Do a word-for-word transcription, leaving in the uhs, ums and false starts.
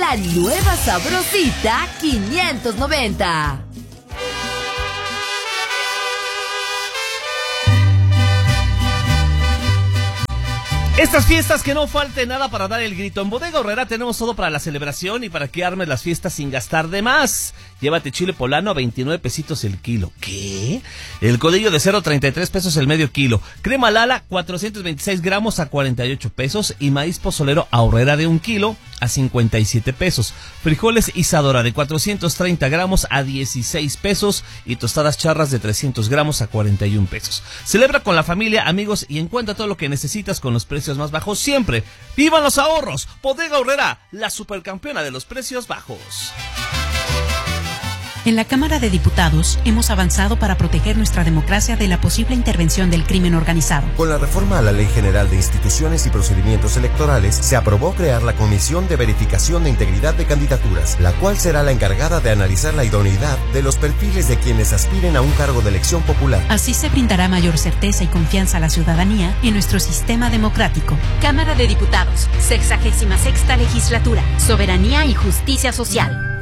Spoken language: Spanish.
la nueva Sabrosita quinientos noventa. Estas fiestas, que no falte nada para dar el grito. En Bodega Aurrera tenemos todo para la celebración y para que armes las fiestas sin gastar de más. Llévate chile poblano a veintinueve pesitos el kilo. ¿Qué? El codillo de cerdo, treinta y tres pesos el medio kilo. Crema Lala, cuatrocientos veintiséis gramos a cuarenta y ocho pesos. Y maíz pozolero Aurrera de un kilo a cincuenta y siete pesos. Frijoles Isadora de cuatrocientos treinta gramos a dieciséis pesos. Y tostadas charras de trescientos gramos a cuarenta y un pesos. Celebra con la familia, amigos y encuentra todo lo que necesitas con los precios más bajos siempre. ¡Vivan los ahorros! Bodega Aurrera, la supercampeona de los precios bajos. En la Cámara de Diputados hemos avanzado para proteger nuestra democracia de la posible intervención del crimen organizado. Con la reforma a la Ley General de Instituciones y Procedimientos Electorales, se aprobó crear la Comisión de Verificación de Integridad de Candidaturas, la cual será la encargada de analizar la idoneidad de los perfiles de quienes aspiren a un cargo de elección popular. Así se brindará mayor certeza y confianza a la ciudadanía en nuestro sistema democrático. Cámara de Diputados, sexagésima sexta legislatura, Soberanía y Justicia Social.